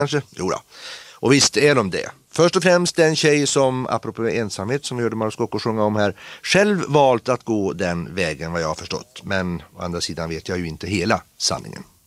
kanske? Jo då. Och visst är de det. Först och främst den tjej som, apropå ensamhet som vi hörde Mauro Scocco sjunga om här, själv valt att gå den vägen vad jag har förstått. Men å andra sidan vet jag ju inte hela sanningen.